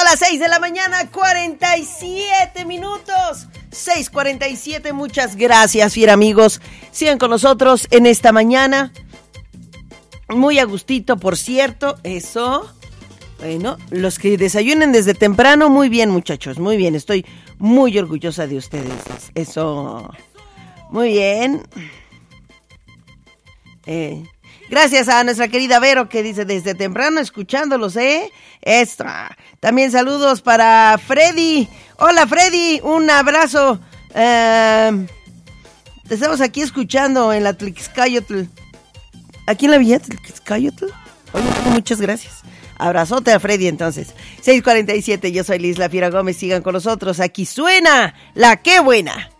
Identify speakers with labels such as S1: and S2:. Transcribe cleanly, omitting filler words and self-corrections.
S1: las 6 de la mañana, 47 minutos. 6:47, muchas gracias, fiera amigos. Sigan con nosotros en esta mañana. Muy a gustito, por cierto, eso. Bueno, los que desayunen desde temprano, muy bien, muchachos, muy bien. Estoy muy orgullosa de ustedes. Eso. Muy bien. Gracias a nuestra querida Vero, que dice desde temprano escuchándolos, Extra. También saludos para Freddy. Hola, Freddy, un abrazo. Te estamos aquí escuchando en la Tlixcayotl. Aquí en la Villa Tlixcayotl. Oye, muchas gracias. Abrazote a Freddy, entonces. 6:47, yo soy Liz La Fiera Gómez. Sigan con nosotros. Aquí suena La Qué Buena.